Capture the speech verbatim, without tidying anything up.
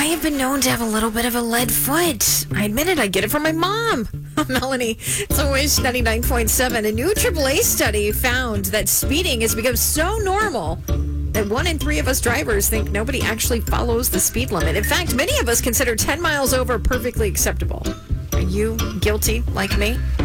I have been known to have a little bit of a lead foot. I admit it, I get it from my mom. Melanie, it's always ninety-nine point seven. A new triple A study found that speeding has become so normal that one in three of us drivers think nobody actually follows the speed limit. In fact, many of us consider ten miles over perfectly acceptable. Are you guilty like me?